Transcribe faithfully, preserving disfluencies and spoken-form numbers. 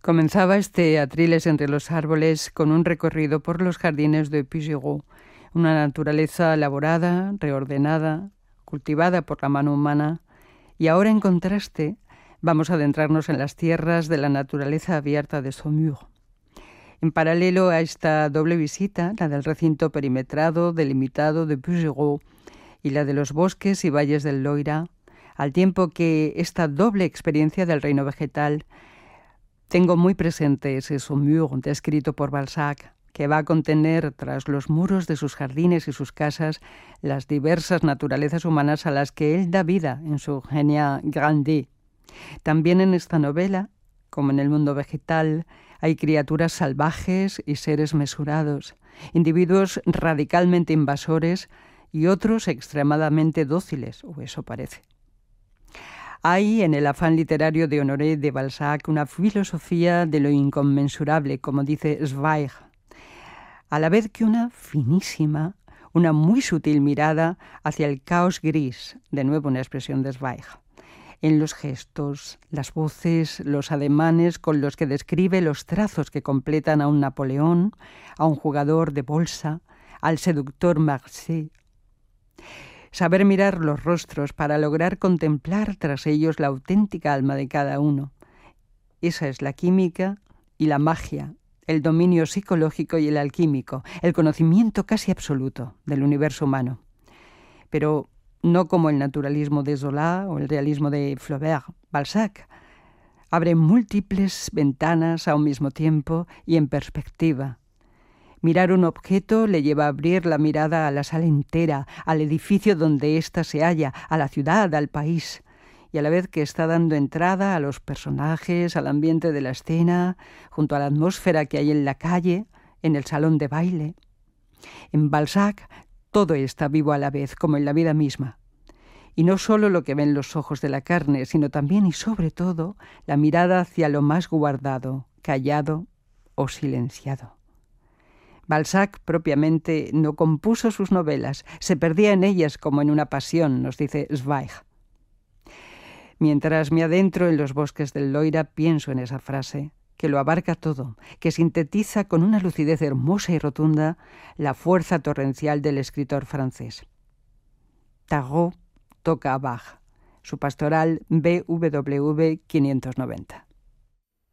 Comenzaba este Atriles entre los árboles con un recorrido por los jardines de Puyéreau, una naturaleza elaborada, reordenada, cultivada por la mano humana, y ahora en contraste vamos a adentrarnos en las tierras de la naturaleza abierta de Saumur. En paralelo a esta doble visita, la del recinto perimetrado, delimitado de Puyéreau y la de los bosques y valles del Loira, al tiempo que esta doble experiencia del reino vegetal, tengo muy presente ese Saumur descrito por Balzac, que va a contener tras los muros de sus jardines y sus casas las diversas naturalezas humanas a las que él da vida en su Genia Grande. También en esta novela, como en el mundo vegetal, hay criaturas salvajes y seres mesurados, individuos radicalmente invasores y otros extremadamente dóciles, o eso parece. Hay en el afán literario de Honoré de Balzac una filosofía de lo inconmensurable, como dice Zweig, a la vez que una finísima, una muy sutil mirada hacia el caos gris, de nuevo una expresión de Zweig, en los gestos, las voces, los ademanes con los que describe los trazos que completan a un Napoleón, a un jugador de bolsa, al seductor Marseille. Saber mirar los rostros para lograr contemplar tras ellos la auténtica alma de cada uno. Esa es la química y la magia, el dominio psicológico y el alquímico, el conocimiento casi absoluto del universo humano. Pero no como el naturalismo de Zola o el realismo de Flaubert. Balzac abre múltiples ventanas a un mismo tiempo y en perspectiva. Mirar un objeto le lleva a abrir la mirada a la sala entera, al edificio donde ésta se halla, a la ciudad, al país, y a la vez que está dando entrada a los personajes, al ambiente de la escena, junto a la atmósfera que hay en la calle, en el salón de baile. En Balzac todo está vivo a la vez, como en la vida misma. Y no solo lo que ven los ojos de la carne, sino también y sobre todo la mirada hacia lo más guardado, callado o silenciado. Balzac propiamente no compuso sus novelas, se perdía en ellas como en una pasión, nos dice Zweig. Mientras me adentro en los bosques del Loira, pienso en esa frase, que lo abarca todo, que sintetiza con una lucidez hermosa y rotunda la fuerza torrencial del escritor francés. Tarot toca a Bach, su pastoral B W V quinientos noventa.